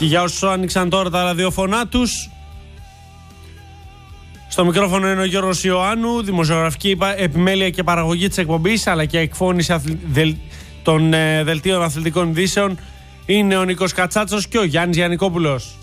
Και για όσους άνοιξαν τώρα τα ραδιοφωνά τους, στο μικρόφωνο είναι ο Γιώργος Ιωάννου, δημοσιογραφική επιμέλεια και παραγωγή της εκπομπής, αλλά και εκφώνηση των δελτίων αθλητικών ειδήσεων είναι ο Νίκος Κατσάτσος και ο Γιάννης Γιαννικόπουλος.